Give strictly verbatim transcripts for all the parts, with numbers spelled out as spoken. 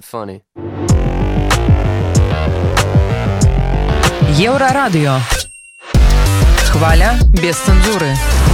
funny. Еврорадио. Хваля без цензуры.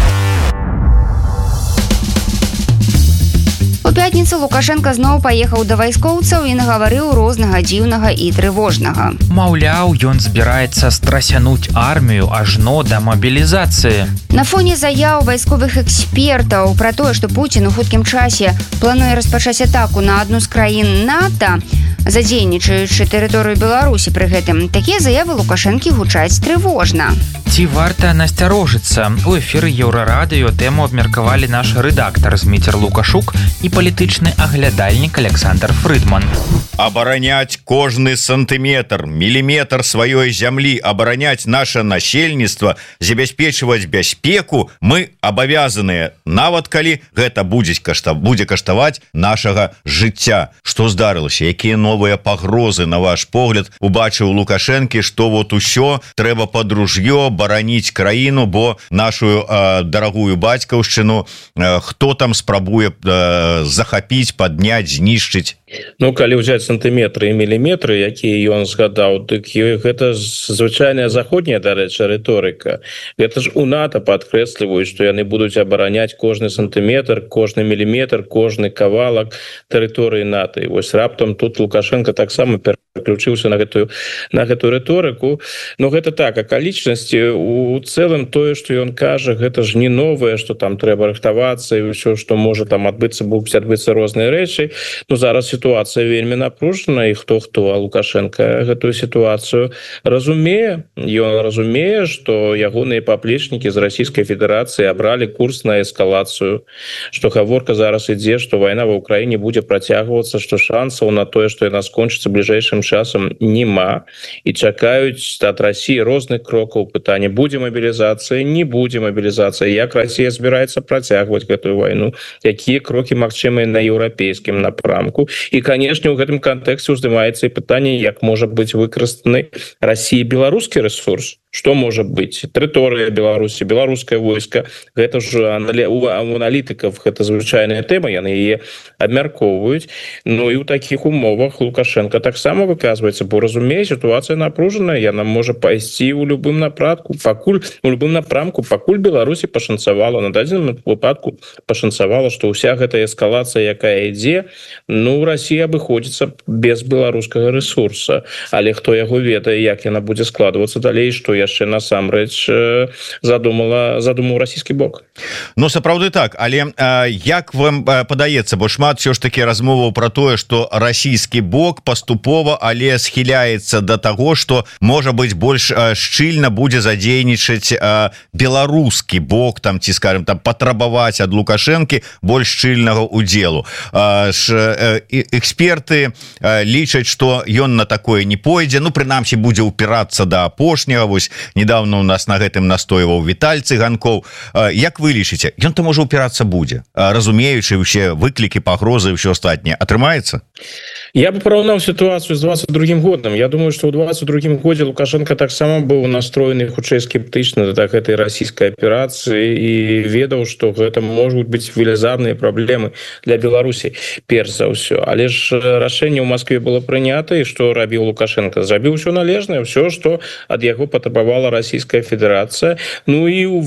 У пятніцу Лукашенко зноў паехаў да вайскоўцаў і нагаварыў рознага дзіўнага і трывожнага. Маўляў, ён збіраецца страсянуць армію ажно да мабілізацыі. На фоне заяў вайсковых экспертаў пра тое, што Пуцін у хуткім часе плануе распачаць атаку на адну з краін НАТО, задзейнічаючы тэрыторыю Беларусі пры гэтым, такія заявы Лукашэнкі гучаць трывожна. Ці варта насцярожыцца? У эфіры Еўрарадыё тэму абмеркавалі наш рэдактар Зміцер Лукашук і палітычны аглядальнік Александр Фрыдман. Абараняць кожны сантыметр, міліметр сваёй зямлі, абараняць наше насельніцтва, забяспечваць бяспеку мы абавязаныя, нават калі гэта будзе кашта, будзе каштаваць нашага жыцця. Што здарылася? Якія новыя пагрозы, на ваш погляд, убачыў Лукашэнкі, што вот усё трэба пад ружьё бараніць краіну, бо нашу э, дарагую бацькаўшчыну э, хто там спрабуе э, захапіць, падняць, знішчыць? Ну, калі ўзяць сантыметры і міліметры, якія ён згадаў, дык гэта звычайная заходняя, дарэчы, рыторыка. Гэта ж у НАТО падкрэсліваюць, што яны будуць абараняць кожны сантыметр, кожны міліметр, кожны кавалак тэрыторыі НАТО. І вось раптам тут Лукашенко таксама пераключыўся на гэтую, на гэтую рыторыку. Но гэта так, акалічнасці, у цэлым тое, што ён кажа, гэта ж не новае, што там трэба рыхтавацца і ўсё, што можа там адбыцца, будуць адбыцца розныя рэчы. Ну, зараз ситуация вельмі напружана, і хто-хто, а Лукашенко гэтую ситуацию разумее. Ён разумее, што ягоныя паплечнікі з Расійскай Федэрацыі абралі курс на эскалацыю, што гаворка зараз ідзе, што вайна ва Ўкраіне будзе працягвацца, што шансаў на тое, што яна скончыцца бліжэйшым часам, няма, і чакаюць ад Расіі розных крокаў. Пытанне: будзе мабілізацыя, не будзе мабілізацыя, як Расія збіраецца працягваць гэтую вайну, якія крокі магчымыя на еўрапейскім напрамку. І, канешне, у гэтым кантэксце ўздымаецца і пытанне, як можа быць выкарыстаны Расіі беларускі рэсурс. Што можа быць? Тэрыторыя Беларусі, беларускае войска. Гэта ж у аналітыкаў гэта звычайная тэма, яны яе абмяркоўваюць. Ну і ў такіх умовах Лукашенко таксама выказваецца, бо разумее, сітуацыя напружаная, яна можа пайсці ў любым напрамку, пакуль у любым напрамку, пакуль Беларусі пашанцавала, на дадзеным выпадку пашанцавала, што ўся гэтая эскалацыя, якая ідзе, ну, Расія абыходзіцца без беларускага рэсурса. Але хто яго ведае, як яна будзе складвацца далей, што яшчэ насамрэч задумала, задумаў расійскі бок. Ну, сапраўды так, але а, як вам падаецца, бо шмат ўсё ж такі размоваў пра тое, што расійскі бок паступова, але схіляецца да таго, што, можа быць, больш а, шчыльна будзе задзейнічаць а, беларускі бок, там, ці, скажем, там, патрабаваць ад Лукашэнкі больш шчыльнага удзелу. А, ш, э, эксперты э, лічаць, што ён на такое не пойдзе, ну, прынамсі, будзе ўпірацца да апошняга. Вось недавно у нас на гэтым настойваў Віталь Цыганкоў. Э, як вы лічыце, ён-то можа ўпірацца будзе, э, разумеючы ўсе выклікі, пагрозы і ўсё астатняе, атрымаецца? Я бы параўнаў сітуацыю з двадцать другим годам. Я думаю, што ў двадцать другим годзе Лукашенко таксама быў настроены хутчэй скептычна да гэтай расійскай аперацыі і ведаў, што гэта могуць быць велізарныя праблемы для Беларусі, перш за ўсё. Але ж рашэнне ў Маскве было прынята, і што рабіў Лукашенко? Зрабіў усё належнае, ўсё, што ад яго патрабавала Расійская Федэрацыя. Ну і ў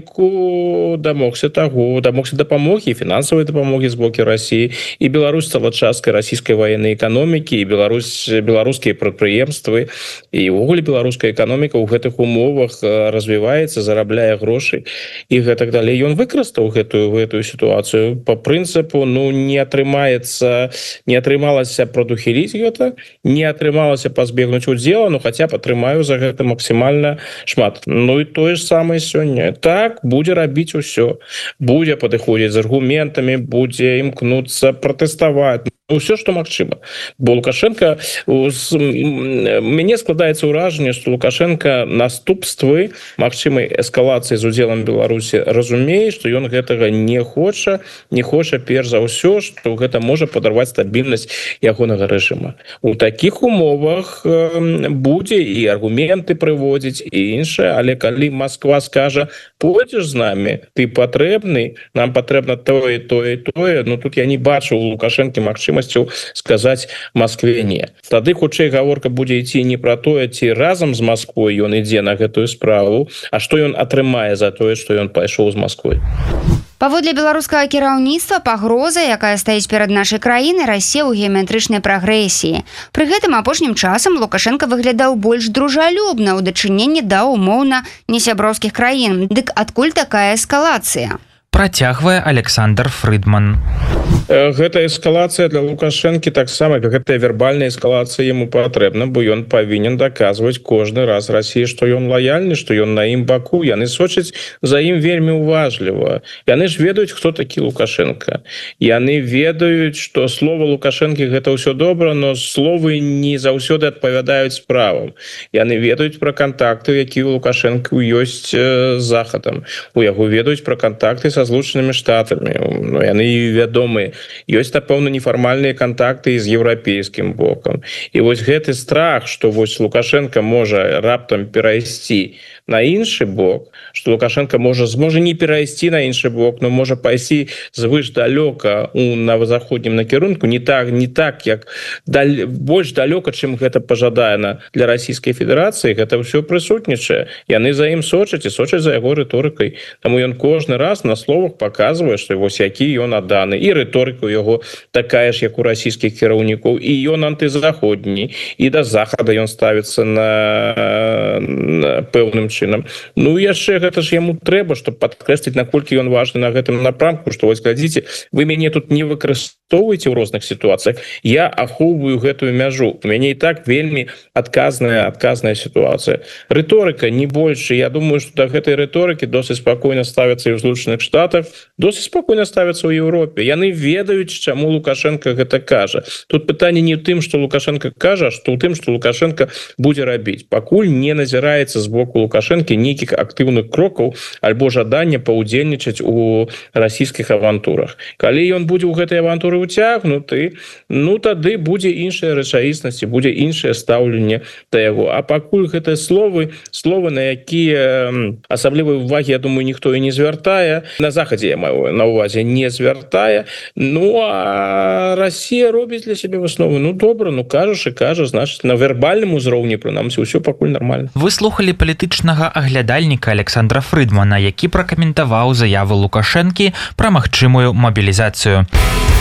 выніку дамогся таго, дамогся дапамогі, фінансавай дапамогі з боку Расіі, і Беларусь стала часткай расійскай ваеннай эканомікі, і Беларусь, беларускія прадпрыемствы, і ўвогуле беларуская эканоміка ў гэтых умовах развіваецца, зарабляе грошы і гэтак далей. Ён выкарыстаў гэтую, гэтую сітуацыю по прынцыпу, ну, не атрымаецца, не атрымалася прадухіліць гэта, не атрымалася пазбегнуць удзела, ну, хаця б атрымаю за гэта максімальна шмат. Ну і тое ж самае сёння. Так, будзе рабіць усё. Будзе падыходзіць з аргументамі, будзе імкнуцца пратэставаць. Усё, што магчыма. Бо Лукашенко, мяне складаецца ўражанне, што Лукашенко наступствы магчымай эскалацыі з удзелам Беларусі разумее, што ён гэтага не хоча, не хоча перш за ўсё, што гэта можа падарваць стабільнасць ягонага рэжыма. У такіх умовах будзе і аргументы прыводзіць і іншае, але калі Москва скажа: пойдзеш з намі, ты патрэбны, нам патрэбна тое, тое, тое, ну тут я не бачу у Лукашэнкі магчымасці магчымасцю сказаць Москве не. Тады хутчэй гаворка будзе ісці не пра тое, ці разам з Москвой ён ідзе на гэтую справу, а што ён атрымае за тое, што ён пайшоў з Москвой. Паводле беларускага кіраўніцтва пагроза, якая стаіць перад нашай краінай, расце ў геаметрычнай прагрэсіі. Пры гэтым апошнім часам Лукашенко выглядаў больш дружалюбна ў дачыненні да умоўна несяброўскіх краін. Дык адкуль такая эскалацыя? Працягвае Александр Фрыдман. Гэта эскалацыя для Лукашэнкі таксама, как гэтая вербальная эскалацыя яму патрэбна, бо ён павінен даказваць кожны раз Расіі, што ён лаяльны, што ён на ім баку. Яны сочаць за ім вельмі уважліва. Яны ж ведаюць, хто такі Лукашенко. Яны ведаюць, што слова Лукашэнкі гэта ўсё добра, но словы не заўсёды адпавядаюць справам. Яны ведаюць пра кантакты, якія у Лукашэнкі ёсць з Захадам. У яго ведаюць пра кантакты са Злучанымі Штатамі. Ну, яны вядомыя. Ёсць, напэўна, нефармальныя кантакты з еўрапейскім бокам. І вось гэты страх, што вось Лукашенко можа раптам перайсці на іншы бок, што Лукашенко можа зможа не перайсці на іншы бок, но можа пайсці звыш далёка у навазаходнім накірунку, не так, не так як даль... больш далёка, чым гэта пажадана для Расійскай Федэрацыі, гэта ўсё прысутнічае. Яны за ім сочаць і сочаць за яго рыторыкай. Таму ён кожны раз на словах паказвае, што вось які ён адданы. І рыторыка ў яго такая ж, як у расійскіх кіраўнікоў, і ён антызаходні, і да Захада ён ставіцца на, на пэўным чынам. Ну яшчэ гэта ж яму трэба, чтобы падкрэсліць, наколькі ён важны на гэтым напрамку, што вось глядзіце, вы мяне тут не выкарыстоўваеце ў розных сітуацыях, я ахоўваю гэтую мяжу. У мяне і так вельмі адказная адказная сітуацыя. Рыторыка не больш, я думаю, што да гэтай рыторыкі досыць спакойна ставяцца і ў Злучаных Штатах, досыць спакойна ставяцца ў Еўропе. Яны ведаюць, чаму Лукашенко гэта кажа. Тут пытанне не ў тым, што Лукашенко кажа, а што ў тым, што Лукашенко будзе рабіць. Пакуль не назіраецца з боку Лукашенко нейкіх актыўных крокаў альбо жадання паўдзельнічаць у расійскіх авантурах. Калі ён будзе ў гэтай авантуры ўцягнуты, ну тады будзе іншая рэчаіснасць, будзе іншае стаўленне да яго. А пакуль гэтыя словы, словы, на якія асаблівай увагі, я думаю, ніхто і не звяртае, на Захадзе я маю на увазе не звяртае, ну а Расія робіць для сябе высновы. Ну добра, ну кажаш і кажа, значыць, на вербальным узроўні прынамсі ўсё пакуль нармальна. Вы слухалі палітычнага аглядальніка Александра Фрыдмана, які пракаментаваў заяву Лукашэнкі пра магчымую мабілізацыю.